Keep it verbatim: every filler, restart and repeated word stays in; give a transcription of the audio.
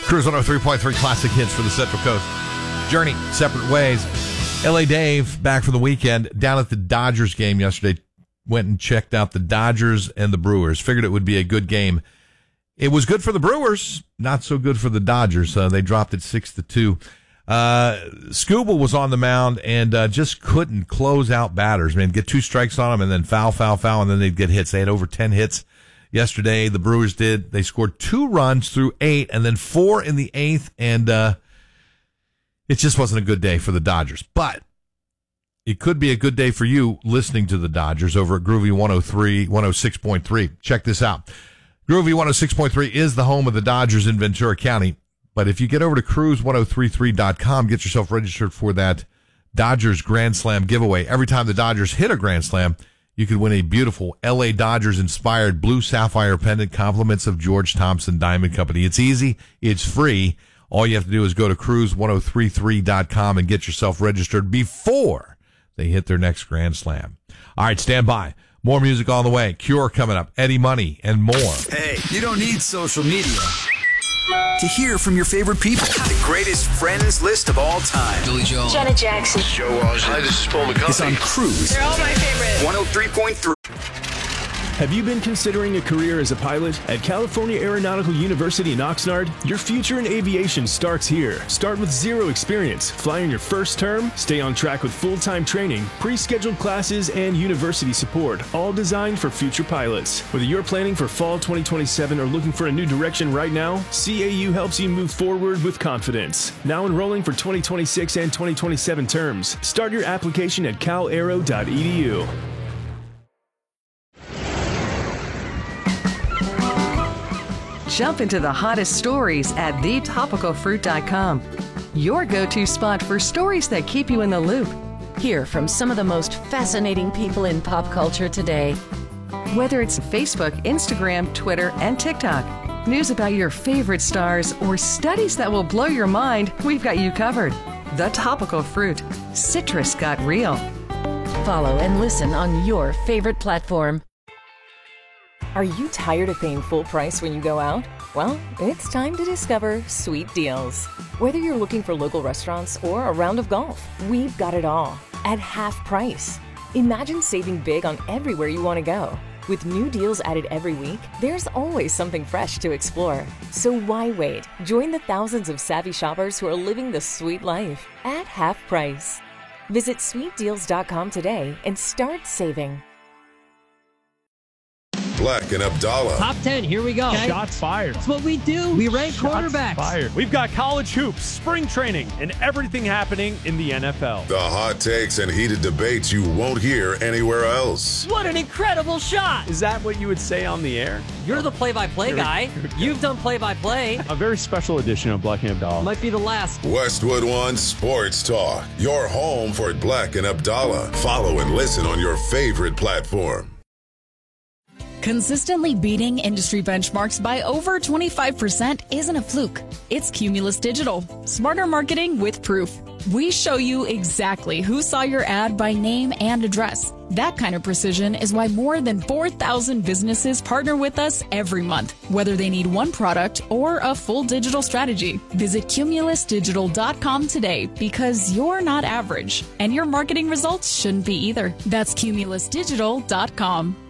Cruise one oh three point three Classic Hits for the Central Coast. Journey, separate ways. L A Dave, back from the weekend, down at the Dodgers game yesterday, went and checked out the Dodgers and the Brewers. Figured it would be a good game. It was good for the Brewers, not so good for the Dodgers. Uh, they dropped it six to two. Uh, Skubal was on the mound and uh, just couldn't close out batters, man. Get two strikes on them and then foul, foul, foul, and then they'd get hits. They had over ten hits yesterday. The Brewers did. They scored two runs through eight and then four in the eighth, and uh, it just wasn't a good day for the Dodgers. But it could be a good day for you listening to the Dodgers over at Groovy one oh three, one oh six point three. Check this out. Groovy one oh six point three is the home of the Dodgers in Ventura County. But if you get over to cruise ten thirty-three dot com, get yourself registered for that Dodgers Grand Slam giveaway. Every time the Dodgers hit a Grand Slam, you could win a beautiful L A Dodgers-inspired blue sapphire pendant, compliments of George Thompson Diamond Company. It's easy. It's free. All you have to do is go to cruise ten thirty-three dot com and get yourself registered before they hit their next Grand Slam. All right, stand by. More music on the way. Cure coming up. Eddie Money and more. Hey, you don't need social media to hear from your favorite people. The greatest friends list of all time. Billy Joel. Janet Jackson. Joe Walsh. Hi, this is Paul McCartney. It's on Cruise. They're all my favorite. one oh three point three. Have you been considering a career as a pilot? At California Aeronautical University in Oxnard, your future in aviation starts here. Start with zero experience, fly in your first term, stay on track with full-time training, pre-scheduled classes, and university support, all designed for future pilots. Whether you're planning for fall twenty twenty-seven or looking for a new direction right now, C A U helps you move forward with confidence. Now enrolling for twenty twenty-six and twenty twenty-seven terms. Start your application at cal aero dot e d u. Jump into the hottest stories at the topical fruit dot com. Your go-to spot for stories that keep you in the loop. Hear from some of the most fascinating people in pop culture today. Whether it's Facebook, Instagram, Twitter, and TikTok, news about your favorite stars, or studies that will blow your mind, we've got you covered. The Topical Fruit. Citrus got real. Follow and listen on your favorite platform. Are you tired of paying full price when you go out? Well, it's time to discover Sweet Deals. Whether you're looking for local restaurants or a round of golf, we've got it all at half price. Imagine saving big on everywhere you want to go. With new deals added every week, there's always something fresh to explore. So why wait? Join the thousands of savvy shoppers who are living the sweet life at half price. Visit sweet deals dot com today and start saving. Black and Abdallah. Top ten, here we go. Okay. Shots fired. That's what we do. We rank Shots quarterbacks. Fired. We've got college hoops, spring training, and everything happening in the N F L. The hot takes and heated debates you won't hear anywhere else. What an incredible shot. Is that what you would say on the air? You're the play-by-play guy. You've done play-by-play. A very special edition of Black and Abdallah. Might be the last. Westwood One Sports Talk. Your home for Black and Abdallah. Follow and listen on your favorite platform. Consistently beating industry benchmarks by over twenty-five percent isn't a fluke. It's Cumulus Digital. Smarter marketing with proof. We show you exactly who saw your ad by name and address. That kind of precision is why more than four thousand businesses partner with us every month, whether they need one product or a full digital strategy. Visit cumulus digital dot com today because you're not average, and your marketing results shouldn't be either. That's cumulus digital dot com.